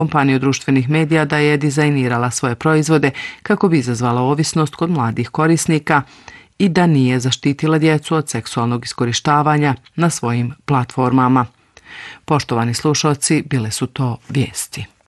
kompaniju društvenih medija da je dizajnirala svoje proizvode kako bi izazvala ovisnost kod mladih korisnika i da nije zaštitila djecu od seksualnog iskorištavanja na svojim platformama. Poštovani slušalci, bile su to vijesti.